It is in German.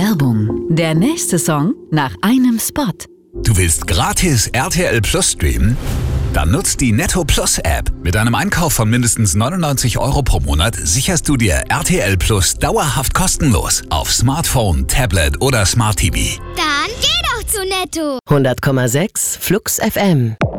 Werbung. Der nächste Song nach einem Spot. Du willst gratis RTL Plus streamen? Dann nutzt die Netto Plus App. Mit einem Einkauf von mindestens 99 € pro Monat sicherst du dir RTL Plus dauerhaft kostenlos auf Smartphone, Tablet oder Smart TV. Dann geh doch zu Netto. 100,6 Flux FM.